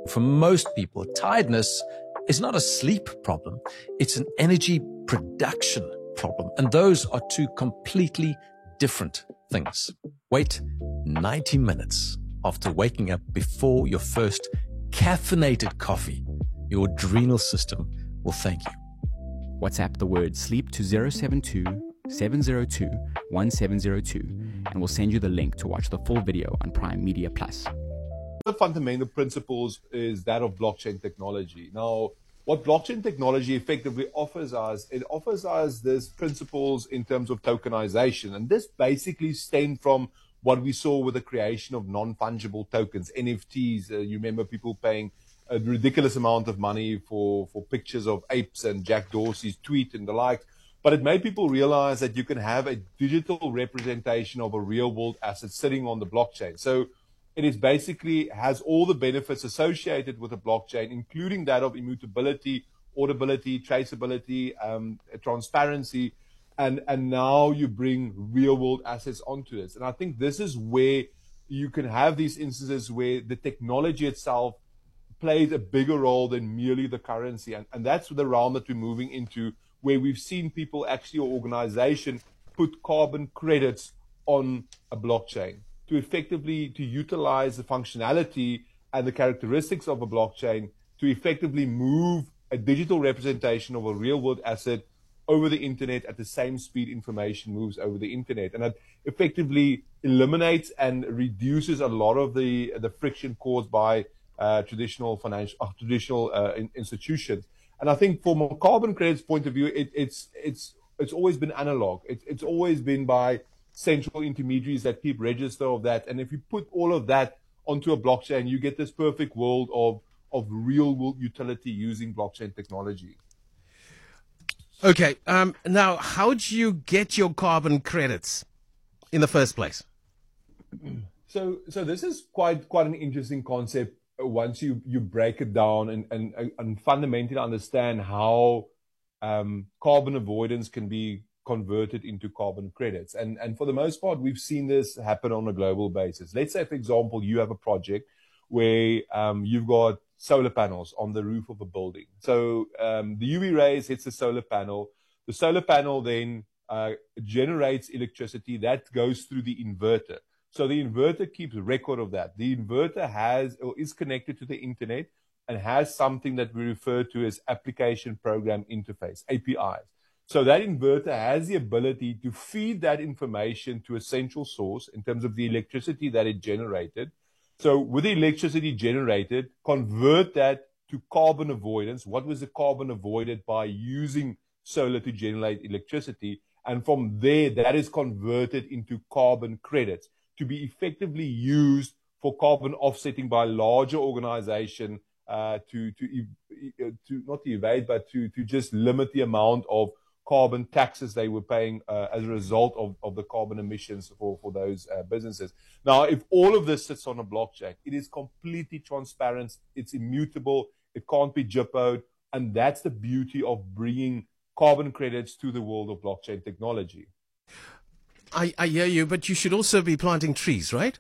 For most people, tiredness is not a sleep problem. It's an energy production problem. And those are two completely different things. Wait 90 minutes after waking up before your first caffeinated coffee. Your adrenal system will thank you. WhatsApp the word sleep to 072 702 1702 and we'll send you the link to watch the full video on Prime Media Plus. The fundamental principles is that of blockchain technology. Now, what blockchain technology effectively offers us, it offers us these principles in terms of tokenization. And this basically stemmed from what we saw with the creation of non-fungible tokens, NFTs. You remember people paying a ridiculous amount of money for pictures of apes and Jack Dorsey's tweet and the like. But it made people realize that you can have a digital representation of a real world asset sitting on the blockchain. So it is basically has all the benefits associated with a blockchain, including that of immutability, auditability, traceability, transparency, and now you bring real world assets onto this. And I think this is where you can have these instances where the technology itself plays a bigger role than merely the currency. And that's the realm that we're moving into, where we've seen people actually, or organization, put carbon credits on a blockchain to effectively to utilize the functionality and the characteristics of a blockchain to effectively move a digital representation of a real world asset over the internet at the same speed information moves over the internet. And that effectively eliminates and reduces a lot of the friction caused by traditional institutions. And I think from a carbon credits point of view, it's always been analog. It's always been by central intermediaries that keep register of that. And if you put all of that onto a blockchain, you get this perfect world of real world utility using blockchain technology. Okay. Now, how do you get your carbon credits in the first place? So this is quite an interesting concept once you break it down and fundamentally understand how carbon avoidance can be converted into carbon credits. And for the most part, we've seen this happen on a global basis. Let's say, for example, you have a project where you've got solar panels on the roof of a building. So the UV rays hits the solar panel. The solar panel then generates electricity that goes through the inverter. So the inverter keeps record of that. The inverter has or is connected to the internet and has something that we refer to as application program interface, APIs. So that inverter has the ability to feed that information to a central source in terms of the electricity that it generated. So with the electricity generated, convert that to carbon avoidance. What was the carbon avoided by using solar to generate electricity? And from there, that is converted into carbon credits to be effectively used for carbon offsetting by larger organization to not evade, but to just limit the amount of carbon taxes they were paying as a result of the carbon emissions for those businesses. Now, if all of this sits on a blockchain, it is completely transparent, it's immutable, it can't be jippoed, and that's the beauty of bringing carbon credits to the world of blockchain technology. I hear you, but you should also be planting trees, right?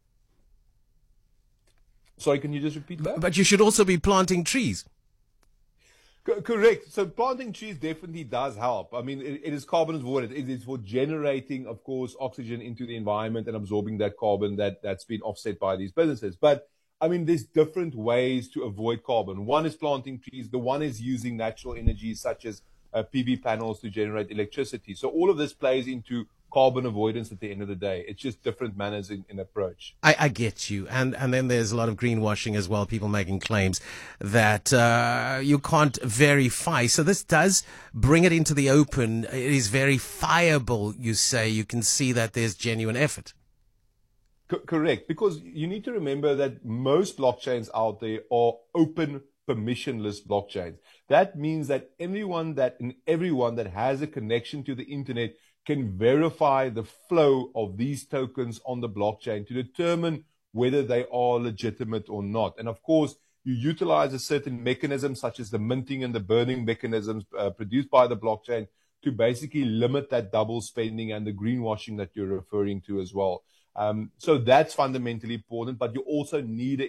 Sorry, can you just repeat that? But you should also be planting trees. Correct. So planting trees definitely does help. I mean, it is carbon avoided. It is for generating, of course, oxygen into the environment and absorbing that carbon that's been offset by these businesses. But I mean, there's different ways to avoid carbon. One is planting trees. The one is using natural energy such as PV panels to generate electricity. So all of this plays into carbon avoidance at the end of the day. It's just different manners in approach. I get you. And then there's a lot of greenwashing as well, people making claims that you can't verify. So this does bring it into the open. It is verifiable, you say. You can see that there's genuine effort. Correct. Because you need to remember that most blockchains out there are open, permissionless blockchains. That means that everyone that has a connection to the internet can verify the flow of these tokens on the blockchain to determine whether they are legitimate or not. And of course, you utilize a certain mechanism such as the minting and the burning mechanisms produced by the blockchain to basically limit that double spending and the greenwashing that you're referring to as well. So that's fundamentally important, but you also need an